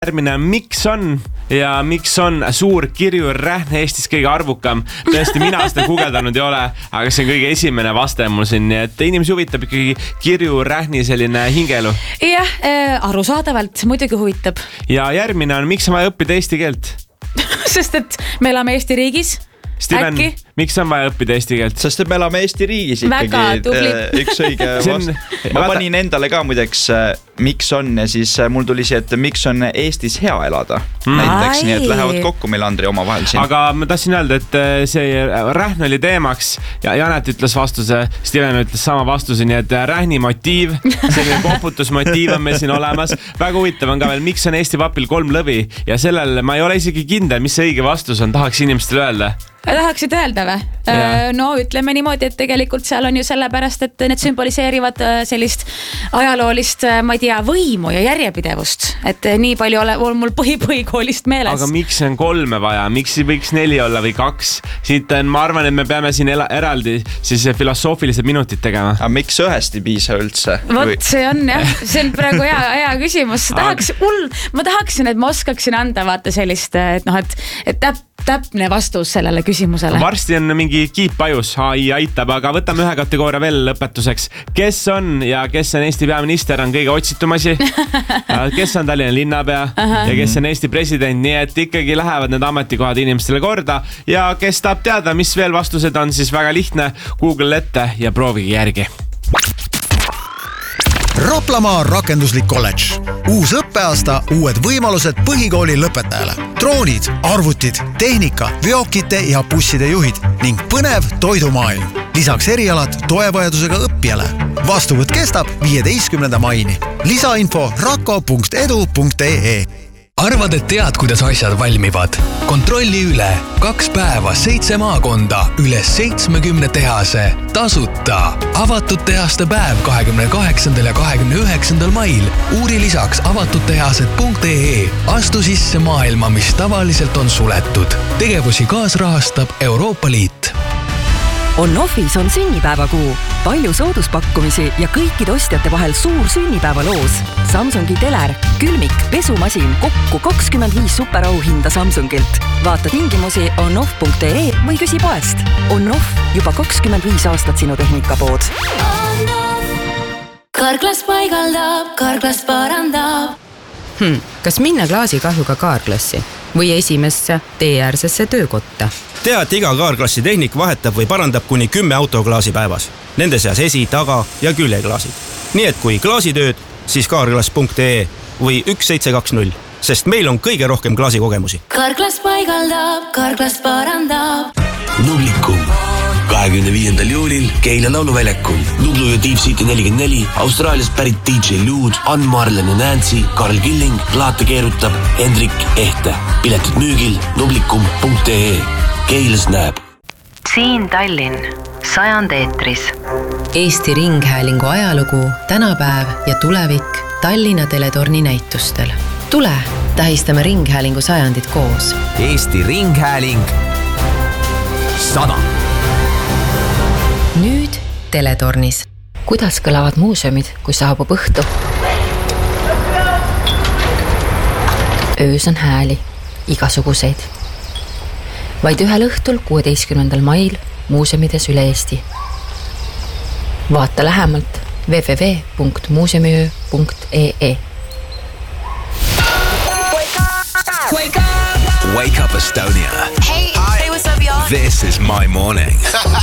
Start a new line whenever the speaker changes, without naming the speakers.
Järgmine, miks on suur kirjur rähn Eestis kõige arvukam? Tõesti, mina seda guugeldanud ei ole, aga see on kõige esimene vaste mul siin, nii et inimesi huvitab ikkagi kirjur rähni selline hingelu.
Jah, arusaadavalt, muidugi huvitab.
Ja järgmine on, miks on vaja õppida eesti keelt?
Sest et me elame Eesti riigis.
Steven, miks on vaja õppida eesti keelt?
Sest et me elame Eesti riigis ikkagi.
Väga tubli.
Üks õige vast. Ma panin endale ka muideks, miks on, ja siis mul tuli see, et miks on Eestis hea elada. Näiteks, nii et lähevad kokku meil Andri oma vahel siin.
Aga ma tahtsin öelda, et see rähn oli teemaks ja Janet ütles vastuse, Steven ütles sama vastuse, nii et rähni motiiv, selline koputusmotiiv on meil siin olemas. Väga huvitav on ka veel, miks on Eesti vapil 3 lõvi ja sellel ma ei ole isegi kindel, mis see õige vastus on, tahaks inimestele öelda.
Tahaksid öelda või? No ütleme niimoodi, et tegelikult seal on ju sellepärast, et need sümboliseerivad sellist ajaloolist, ma ei tea, võimu ja järjepidevust. Et nii palju on mul põhikoolist meeles.
Aga miks on 3 vaja? Miks ei võiks 4 olla või 2? Siit ma arvan, et me peame siin eraldi siis filosoofilised minutid tegema.
Aga miks ühest ei piisa üldse?
Vot see on jah, see on praegu hea küsimus. Ma tahaksin, et ma oskaksin anda vaata sellist, et täpne vastus sellele küsimusele.
Varsti on mingi kiip ajus, AI aitab, aga võtame ühe kategooria veel lõpetuseks. Kes on Eesti peaminister on kõige otsitum asi? Kes on Tallinna linnapea ja kes on Eesti president? Nii et ikkagi lähevad need ametikohad inimestele korda ja kes tahab teada, mis veel vastused on, siis väga lihtne, Google ette ja proovige järgi.
Raplamaa rakenduslik kolledž. Uus õppeaasta, uued võimalused põhikooli lõpetajale. Droonid, arvutid, tehnika, veokite ja busside juhid ning põnev toidumaailm. Lisaks erialad toevajadusega õppijale. Vastuvõtt kestab 15. maini. Lisainfo rako.edu.ee.
Arvad, et tead, kuidas asjad valmivad? Kontrolli üle 2 päeva 7 maakonda, üle 70 tehase, tasuta. Avatud tehaste päev 28. ja 29. mail. Uuri lisaks avatudtehased.ee. Astu sisse maailma, mis tavaliselt on suletud. Tegevusi kaasrahastab Euroopa Liit.
On-Offis on sünnipäevakuu. Palju sooduspakkumisi ja kõikide ostjate vahel suur sünnipäevaloos. Samsungi teler, külmik, pesumasin, kokku 25 superauhinda Samsungilt. Vaata tingimusi onoff.ee või küsi poest. On-Off, juba 25 aastat sinu tehnikapood.
Karklas paigaldab, Karklas parandab.
Kas minna klaasikahjuga kaarklassi või esimesse teeäärsesse töökotta?
Tea, et iga kaarklassi tehnik vahetab või parandab kuni 10 autoklaasi päevas. Nende seas esi-, taga- ja küljeklaasid. Nii et kui klaasitööd, siis kaarklas.ee või 1720, sest meil on kõige rohkem klaasikogemusi.
Karklas paigaldab, Karklas parandab.
Nublikum. 25. juulil Keila lauluväljakul. Nublu ja Deep City 44, Austraaliast pärit DJ Luud, Ann Marlen ja Nancy, Karl Killing, plaate keerutab Hendrik Ehte. Piletid müügil nublikum.ee. Keilas näeb.
Siin Tallinn, 100 eetris. Eesti Ringhäälingu ajalugu, tänapäev ja tulevik Tallinna teletorni näitustel. Tule, tähistame Ringhäälingu 100 koos.
Eesti Ringhääling 100.
Nüüd teletornis. Kuidas kõlavad muuseumid, kui saabub õhtu? Öös on hääli, igasuguseid. Vaid ühel õhtul 16. mail muuseumides üle Eesti. Vaata lähemalt www.muuseumiöö.ee.
Wake up Estonia.
Hey, what's up, y'all?
This is my morning.